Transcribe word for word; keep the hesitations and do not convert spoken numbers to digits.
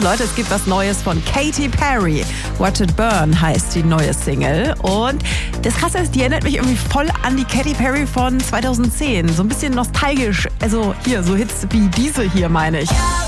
Leute, es gibt was Neues von Katy Perry. Watch It Burn heißt die neue Single. Und das Krasse ist, die erinnert mich irgendwie voll an die Katy Perry von zweitausendzehn. So ein bisschen nostalgisch. Also hier, so Hits wie diese hier, meine ich.